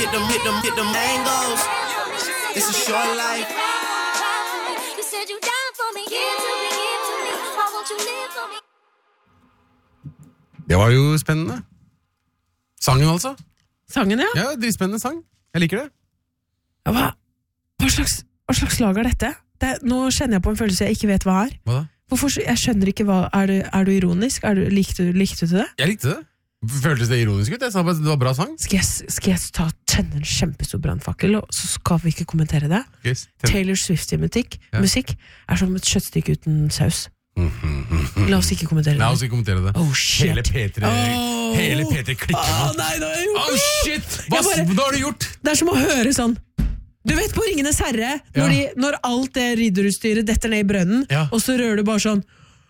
hit them mangoes. It's a short life. You said you down for me, give to me. Why won't you live for me? Det var jo spennende. Sangen altså. Sangen, ja. Ja, dritspennende sang. Jeg liker det. Ja, hva slags lag er dette? Nå kjenner jeg på en følelse jeg ikke vet hva er. Hva da? Jeg skjønner ikke hva. Er du ironisk? Likte du det? Jeg likte det. Føltes det ironisk ut? Jeg sa bare det var bra sang. Skal jeg tenne en kjempestor brannfakkel, og så skal vi ikke kommentere det? Okay, Taylor Swift-musikk er som et kjøttstykke uten saus. La oss ikke kommentere det. La oss ikke kommentere det. Oh, shit. Hele P3 klikker. Nei, nå har jeg gjort det. Oh, shit! Hva har du gjort? Det er som å høre sånn. Du vet på Ringenes Herre, når alt det ridderutstyret detter ned i brønnen, og så rører du bare sånn,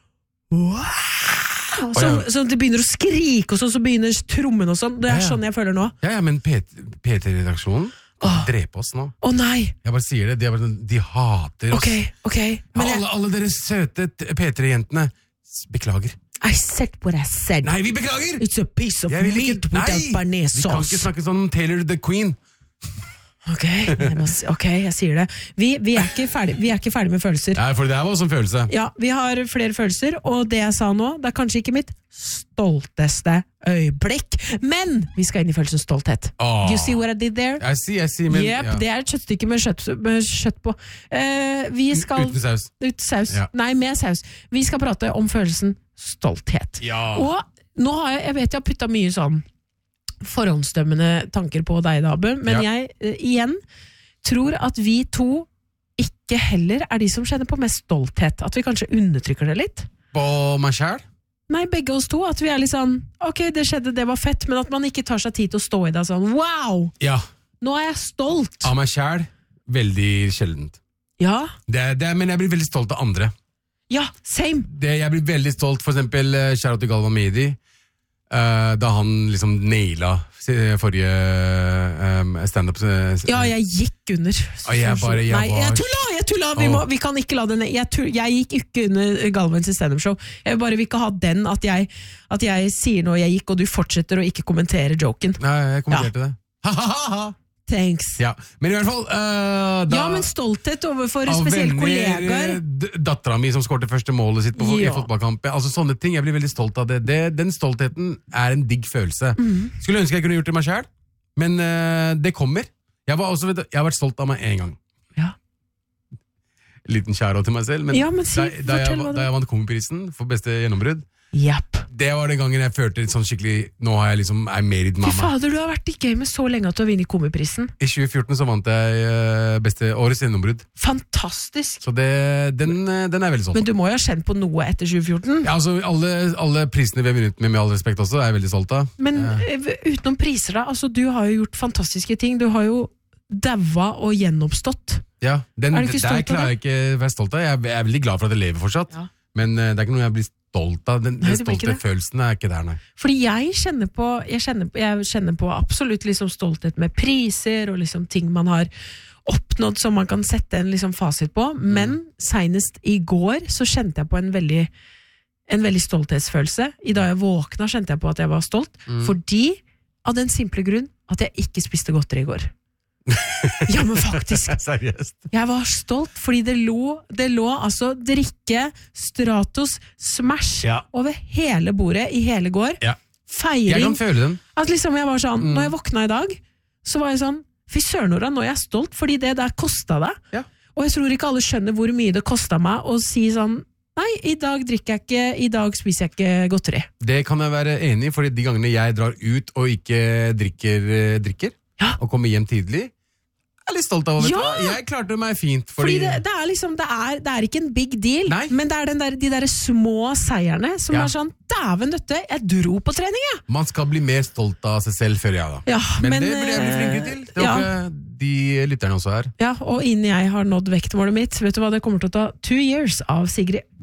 sånn det begynner å skrike, og så begynner trommen og sånn. Det er sånn jeg føler nå. Ja, men P3-redaksjonen dreper oss nå. Nei. Jeg bare sier det, de hater oss. Men alle dere søte P3-jentene, beklager. I said what I said. Nei, vi beklager! It's a piece of meat without bearnés sauce. Vi kan ikke snakke sånn om Taylor the Queen. Ok, jeg sier det. Vi er ikke ferdig med følelser. Nei, for det var også en følelse. Ja, vi har flere følelser, og det jeg sa nå, det er kanskje ikke mitt stolteste øyeblikk, men vi skal inn i følelsen stolthet. You see what I did there? I see, men... Yep, det er et kjøttstykke med kjøtt på. Uten saus. Uten saus. Ja. Nei, med saus. Vi skal prate om følelsen stolthet. Ja. Og nå har jeg vet jeg har puttet mye sånn forhåndsdømmende tanker på deg, Abu, men jeg igjen tror at vi to ikke heller er de som kjenner på mest stolthet. At vi kanskje undertrykker det litt. På meg selv? Nei, begge oss to. At vi er litt sånn, ok, det skjedde, det var fett, men at man ikke tar seg tid til å stå i det sånn, wow! Ja. Nå er jeg stolt! Av meg selv, veldig sjeldent. Ja. Men jeg blir veldig stolt av andre. Ja, same! Jeg blir veldig stolt, for eksempel Shoutout til Galvan Mehidi, da han liksom naila forrige stand-up. Ja, jeg gikk under. Nei, jeg tulla! Vi kan ikke la det ned. Jeg gikk ikke under Galvans stand-up-show. Jeg bare vil ikke ha den at jeg sier noe jeg gikk, og du fortsetter å ikke kommentere joken. Nei, jeg kommenterte det. Ha-ha-ha! Thanks. Ja, men i hvert fall men stolthet overfor spesielt kollegaer. Datteren min som skårte første målet sitt i fotballkamp. Altså sånne ting, jeg blir veldig stolt av det. Den stoltheten er en digg følelse. Skulle ønske jeg kunne gjort det meg selv, men det kommer. Jeg har vært stolt av meg en gang. Ja. Liten kjære til meg selv, men, da jeg vant Komiprisen for beste gjennombrudd, det var den gangen jeg følte sånn skikkelig, nå har jeg liksom, I made it, mamma. Fy fader, du har vært i gamet så lenge at du har vunnet Komiprisen. I 2014 så vant jeg beste årets gjennombrudd. Fantastisk. Så den er veldig stolt. Men du må jo ha kjent på noe etter 2014. Ja, altså alle prisene vi har vunnet med all respekt også, er jeg veldig stolt av. Men utenom priser da, altså du har jo gjort fantastiske ting. Du har jo daua og gjenoppstått. Ja, der det? klarer jeg ikke å være stolt av. Jeg er veldig glad for at jeg lever fortsatt, men det er ikke noe jeg blir stolt av. Den stolte følelsen er ikke der, nei. Fordi jeg kjenner på absolutt liksom stolthet med priser og liksom ting man har oppnådd som man kan sette en liksom fasit på, men senest i går så kjente jeg på en veldig stolthetsfølelse. I dag jeg våkna kjente jeg på at jeg var stolt, fordi av den simple grunn at jeg ikke spiste godteri i går. Ja, men faktisk. Seriøst. Jeg var stolt, fordi det lå altså drikke, Stratos, Smash over hele bordet i hele går. Ja. Feiring. Jeg kan føle den. At liksom jeg var sånn, når jeg våkna i dag, så var jeg sånn, fy sørenora, nå er jeg stolt, fordi det der kostet det. Ja. Og jeg tror ikke alle skjønner hvor mye det kostet meg å si sånn, nei, i dag drikker jeg ikke, i dag spiser jeg ikke godteri. Det kan jeg være enig i, fordi de gangene jeg drar ut og ikke drikker, og kommer hjem tidlig, jeg er litt stolt av det. Jeg klarte meg fint. Fordi det er liksom, det er ikke en big deal, men det er de der små seierne som er sånn, dæven døtte, jeg dro på trening, jeg. Man skal bli mer stolt av seg selv før jeg da. Ja, men det blir jeg flinkere til. Det er ikke de lytterne også her. Ja, og innen jeg har nådd vektmålet mitt, vet du hva, det kommer til å ta 2 years av Sigrid